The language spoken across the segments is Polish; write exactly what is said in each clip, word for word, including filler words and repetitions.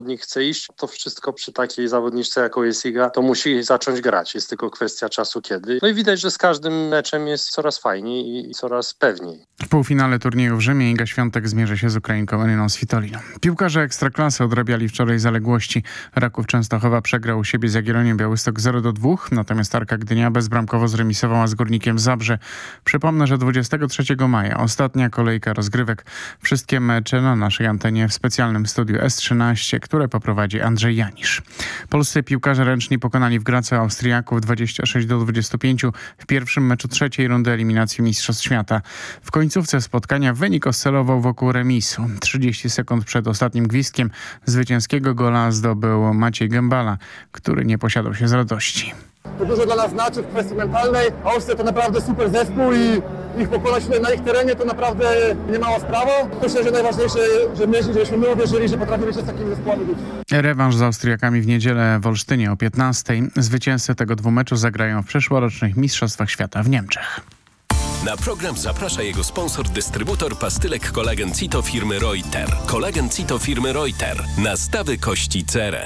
zawodnik chce iść, to wszystko przy takiej zawodniczce, jaką jest Iga, to musi zacząć grać. Jest tylko kwestia czasu kiedy. No i widać, że z każdym meczem jest coraz fajniej i coraz pewniej. W półfinale turnieju w Rzymie Iga Świątek zmierzy się z Ukrainką Eryną Svitoliną. Piłkarze Ekstraklasy odrabiali wczoraj zaległości. Raków Częstochowa przegrał u siebie z Jagiellonią Białystok zero do dwóch, natomiast Arka Gdynia bezbramkowo zremisowała z Górnikiem Zabrze. Przypomnę, że dwudziestego trzeciego maja ostatnia kolejka rozgrywek. Wszystkie mecze na naszej antenie w specjalnym studiu S trzynaście, które poprowadzi Andrzej Janisz. Polscy piłkarze ręczni pokonali w Gracu Austriaków dwadzieścia sześć do dwudziestu pięciu w pierwszym meczu trzeciej rundy eliminacji Mistrzostw Świata. W końcówce spotkania wynik oscylował wokół remisu. trzydzieści sekund przed ostatnim gwizdkiem zwycięskiego gola zdobył Maciej Gębala, który nie posiadał się z radości. To dużo dla nas znaczy w kwestii mentalnej. Austria to naprawdę super zespół i ich pokonać na ich terenie to naprawdę nie mała sprawa. Myślę, że najważniejsze, że my, żebyśmy my uwierzyli, że potrafimy się z takimi zespołami bić. Rewanż z Austriakami w niedzielę w Olsztynie o piętnastej. Zwycięzcy tego dwumeczu zagrają w przyszłorocznych Mistrzostwach Świata w Niemczech. Na program zaprasza jego sponsor, dystrybutor pastylek Kolagen Cito firmy Reuter. Kolagen Cito firmy Reuter. Nastawy kości cerę.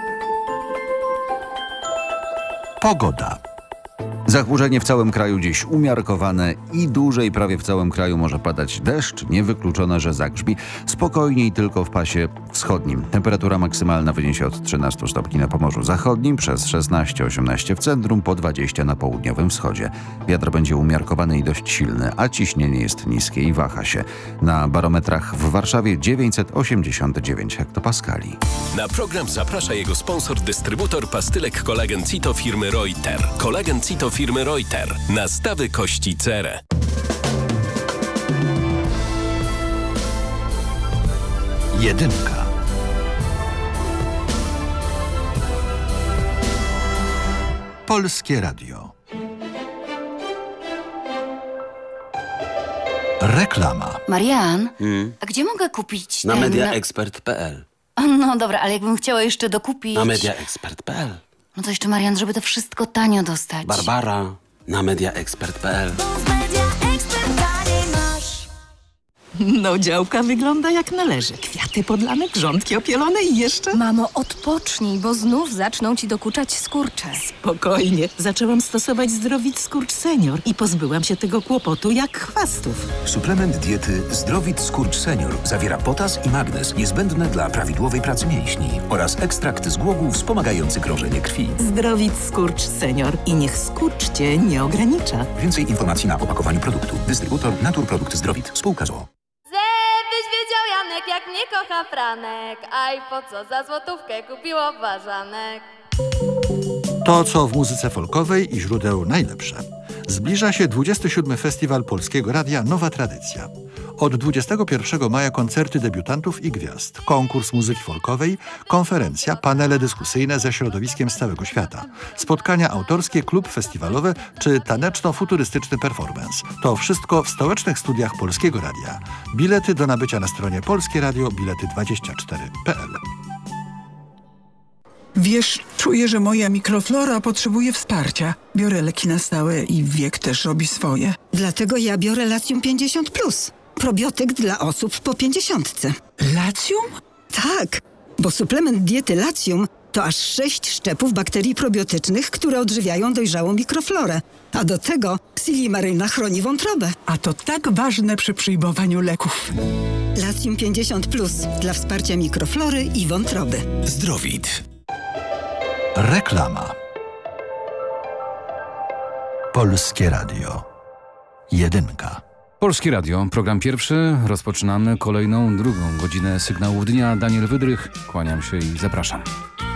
Pogoda. Zachmurzenie w całym kraju dziś umiarkowane i dłużej prawie w całym kraju może padać deszcz. Niewykluczone, że zagrzmi. Spokojniej tylko w pasie wschodnim. Temperatura maksymalna wyniesie od trzynastu stopni na Pomorzu Zachodnim, przez szesnaście osiemnaście w centrum, po dwadzieścia na południowym wschodzie. Wiatr będzie umiarkowany i dość silny, a ciśnienie jest niskie i waha się. Na barometrach w Warszawie dziewięćset osiemdziesiąt dziewięć hektopaskali. Na program zaprasza jego sponsor, dystrybutor pastylek Kolagen Cito firmy Reuter. Kolagen Cito firmy Reuter. Nastawy kości cerę. Jedynka. Polskie Radio. Reklama. Marian, Hmm? a gdzie mogę kupić Na ten... mediaexpert kropka p l. No dobra, ale jakbym chciała jeszcze dokupić... Na mediaexpert kropka p l. No to jeszcze, Marian, żeby to wszystko tanio dostać. Barbara, na mediaexpert kropka p l. No, działka wygląda jak należy. Kwiaty podlane, grządki opielone i jeszcze... Mamo, odpocznij, bo znów zaczną ci dokuczać skurcze. Spokojnie. Zaczęłam stosować Zdrowit Skurcz Senior i pozbyłam się tego kłopotu jak chwastów. Suplement diety Zdrowit Skurcz Senior zawiera potas i magnez niezbędne dla prawidłowej pracy mięśni oraz ekstrakt z głogów wspomagający krążenie krwi. Zdrowit Skurcz Senior i niech skurcz cię nie ogranicza. Więcej informacji na opakowaniu produktu. Dystrybutor Naturprodukt Zdrowit. Spółka z o o. Żebyś wiedział, Janek, jak mnie kocha Franek. Aj, po co za złotówkę kupiło ważanek. To, co w muzyce folkowej i źródeł najlepsze. Zbliża się dwudziesty siódmy Festiwal Polskiego Radia Nowa Tradycja. Od dwudziestego pierwszego maja koncerty debiutantów i gwiazd, konkurs muzyki folkowej, konferencja, panele dyskusyjne ze środowiskiem z całego świata, spotkania autorskie, klub festiwalowe czy taneczno-futurystyczny performance. To wszystko w stołecznych studiach Polskiego Radia. Bilety do nabycia na stronie Polskie Radio Bilety dwadzieścia cztery kropka p l. Wiesz, czuję, że moja mikroflora potrzebuje wsparcia. Biorę leki na stałe i wiek też robi swoje. Dlatego ja biorę Latium pięćdziesiąt plus. Probiotyk dla osób po pięćdziesiątce. Latium? Tak, bo suplement diety Latium to aż sześć szczepów bakterii probiotycznych, które odżywiają dojrzałą mikroflorę. A do tego Silimaryna chroni wątrobę. A to tak ważne przy przyjmowaniu leków. Latium pięćdziesiąt plus dla wsparcia mikroflory i wątroby. Zdrowit. Reklama. Polskie Radio. Jedynka. Polskie Radio, program pierwszy. Rozpoczynamy kolejną, drugą godzinę sygnałów dnia. Daniel Wydrych, kłaniam się i zapraszam.